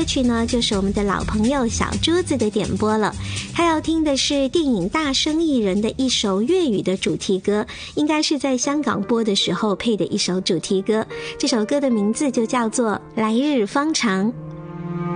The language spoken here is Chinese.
歌曲呢，就是我们的老朋友小珠子的点播了。他要听的是电影《大生意人》的一首粤语的主题歌，应该是在香港播的时候配的一首主题歌。这首歌的名字就叫做《来日方长》。